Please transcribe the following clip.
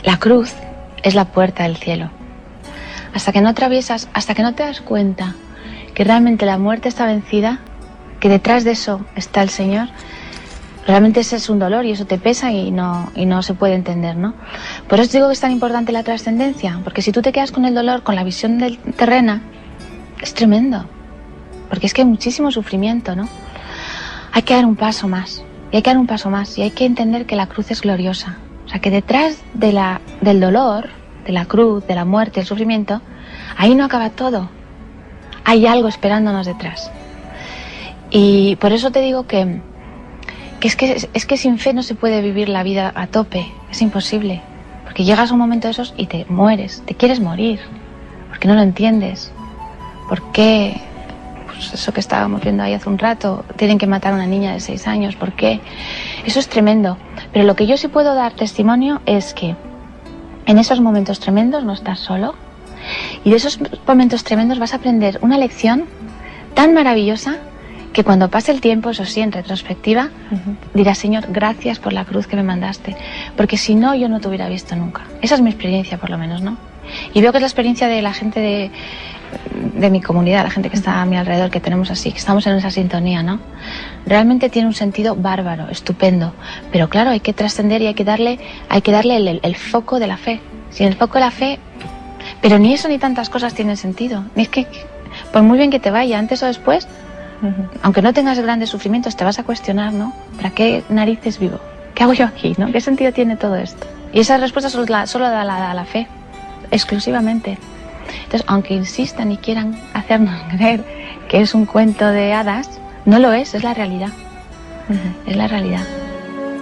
la cruz es la puerta del cielo. Hasta que no atraviesas, hasta que no te das cuenta que realmente la muerte está vencida, que detrás de eso está el Señor, realmente ese es un dolor y eso te pesa y no se puede entender, ¿no? Por eso digo que es tan importante la trascendencia, porque si tú te quedas con el dolor, con la visión terrena, es tremendo, porque es que hay muchísimo sufrimiento, ¿no? Hay que dar un paso más, y hay que dar un paso más, y hay que entender que la cruz es gloriosa. O sea, que detrás del dolor, de la cruz, de la muerte, del sufrimiento, ahí no acaba todo. Hay algo esperándonos detrás. Y por eso te digo que es que sin fe no se puede vivir la vida a tope, es imposible. Porque llegas a un momento de esos y te mueres, te quieres morir, porque no lo entiendes. ¿Por qué? Pues eso que estábamos viendo ahí hace un rato, tienen que matar a una niña de 6 años, ¿por qué? Eso es tremendo. Pero lo que yo sí puedo dar testimonio es que en esos momentos tremendos no estás solo, y de esos momentos tremendos vas a aprender una lección tan maravillosa que cuando pase el tiempo, eso sí, en retrospectiva, dirás, Señor, gracias por la cruz que me mandaste, porque si no, yo no te hubiera visto nunca. Esa es mi experiencia, por lo menos, ¿no? Y veo que es la experiencia de la gente de mi comunidad, la gente que está a mi alrededor, que tenemos así, que estamos en esa sintonía, ¿no? Realmente tiene un sentido bárbaro, estupendo, pero claro, hay que trascender y hay que darle el foco de la fe. Sin el foco de la fe, pero ni eso ni tantas cosas tienen sentido. Ni es que, por muy bien que te vaya, antes o después, aunque no tengas grandes sufrimientos, te vas a cuestionar, ¿no? ¿Para qué narices vivo? ¿Qué hago yo aquí, no? ¿Qué sentido tiene todo esto? Y esa respuesta solo da la fe, exclusivamente. Entonces, aunque insistan y quieran hacernos creer que es un cuento de hadas, no lo es la realidad. Es la realidad.